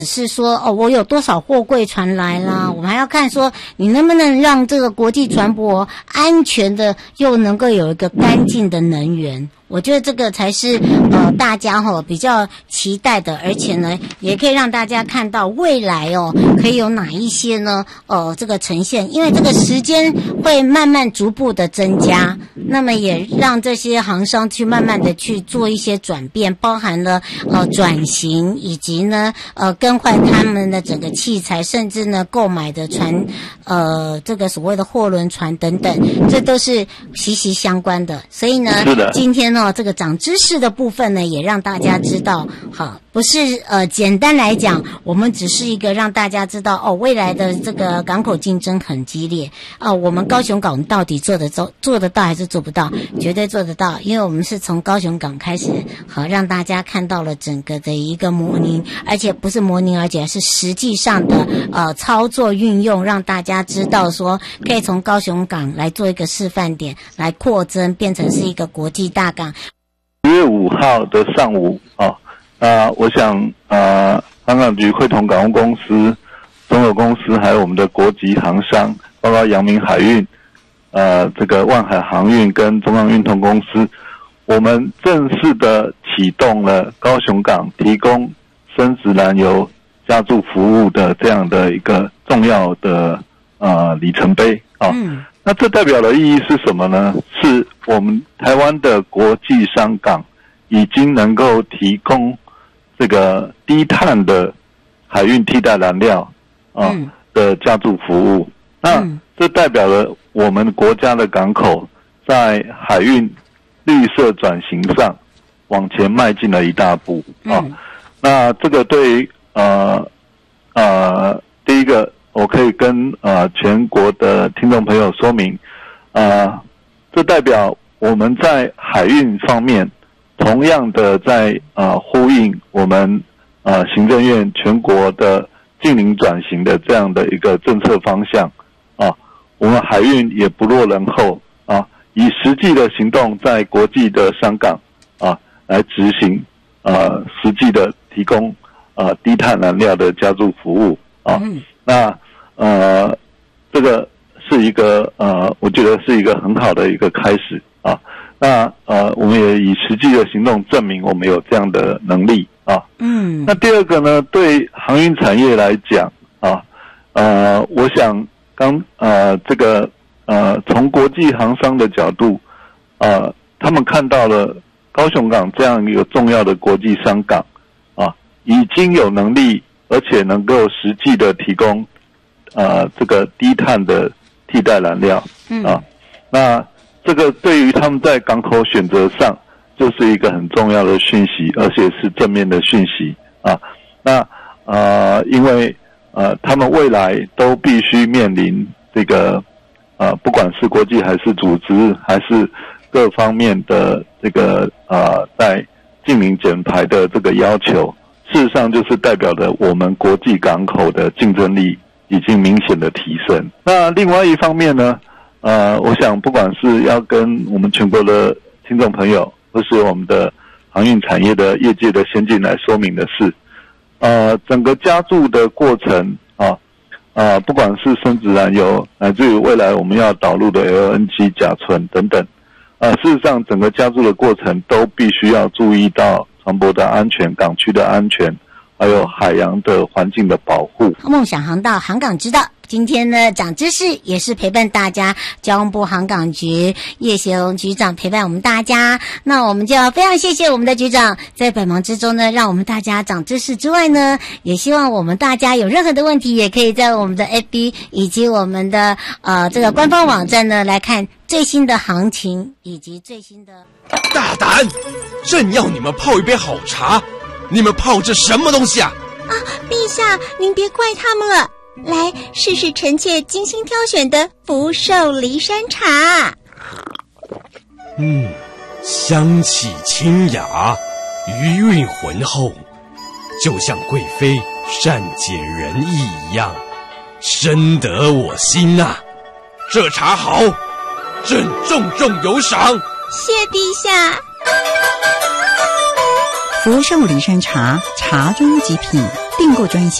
是说我有多少货柜船来啦，我们还要看说你能不能让这个国际船舶安全的又能够有一个干净的能源。我觉得这个才是大家比较期待的，而且呢也可以让大家看到未来可以有哪一些呢这个呈现，因为这个时间会慢慢逐步的增加，那么也让这些航商去慢慢的去做一些转变，包含了转型以及呢更换他们的整个器材，甚至呢购买的船这个所谓的货轮船等等，这都是息息相关的。所以呢今天呢这个长知识的部分呢也让大家知道，好，不是简单来讲我们只是一个让大家知道未来的这个港口竞争很激烈我们高雄港到底做得到还是做不到？绝对做得到，因为我们是从高雄港开始，好，让大家看到了整个的一个模拟，而且不是模拟，而且是实际上的操作运用，让大家知道说可以从高雄港来做一个示范点，来扩增变成是一个国际大港。 10月5号的上午我想航港局会同港务公司、综合公司还有我们的国际航商，包括阳明海运这个万海航运跟中航运通公司，我们正式的启动了高雄港提供生质燃油加注服务的这样的一个重要的里程碑那这代表的意义是什么呢？是我们台湾的国际商港已经能够提供这个低碳的海运替代燃料的加注服务那这代表了我们国家的港口在海运绿色转型上往前迈进了一大步那这个对第一个我可以跟全国的听众朋友说明这代表我们在海运方面同样的在呼应我们行政院全国的净零转型的这样的一个政策方向我们海运也不落人后以实际的行动在国际的商港来执行实际的提供低碳燃料的加注服务那这个是一个我觉得是一个很好的一个开始那我们也以实际的行动证明我们有这样的能力那第二个呢，对航运产业来讲我想这个从国际航商的角度他们看到了高雄港这样一个重要的国际商港已经有能力而且能够实际的提供这个低碳的替代燃料那这个对于他们在港口选择上就是一个很重要的讯息，而且是正面的讯息那因为他们未来都必须面临这个不管是国际还是组织还是各方面的这个在净零减排的这个要求，事实上就是代表着我们国际港口的竞争力已经明显的提升。那另外一方面呢我想不管是要跟我们全国的听众朋友或是我们的航运产业的业界的先进来说明的是整个加注的过程不管是生质燃油乃至于未来我们要导入的 LNG 甲醇等等事实上整个加注的过程都必须要注意到船舶的安全、港区的安全还有海洋的环境的保护。 梦想航道，航港知道。今天呢长知识也是陪伴大家，交通部航港局叶协荣局长陪伴我们大家。那我们就要非常谢谢我们的局长，在百忙之中呢让我们大家长知识之外呢，也希望我们大家有任何的问题也可以在我们的 FB 以及我们的这个官方网站呢来看最新的行情以及最新的。 大胆，朕要你们泡一杯好茶，你们泡这什么东西啊？ 陛下您别怪他们了，来试试臣妾精心挑选的福寿梨山茶。 香气清雅，余韵浑厚，就像贵妃善解人意一样，深得我心啊！这茶好，朕重重有赏。 谢陛下。 福寿梨山茶，茶中极品， 订购专线